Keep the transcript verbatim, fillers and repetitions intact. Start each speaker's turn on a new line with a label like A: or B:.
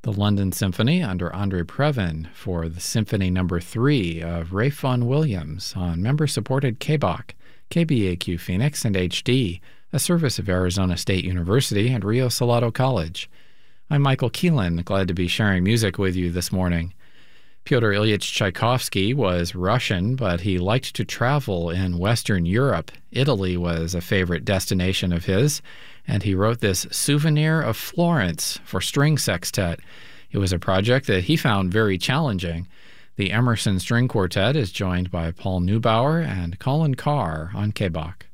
A: The London Symphony under Andre Previn for the Symphony Number three of Ralph Vaughan Williams on member-supported K B O C, K B A Q Phoenix, and H D, a service of Arizona State University and Rio Salado College. I'm Michael Keelan, glad to be sharing music with you this morning. Pyotr Ilyich Tchaikovsky was Russian, but he liked to travel in Western Europe. Italy was a favorite destination of his, and he wrote this Souvenir of Florence for string sextet. It was a project that he found very challenging. The Emerson String Quartet is joined by Paul Neubauer and Colin Carr on K B O C.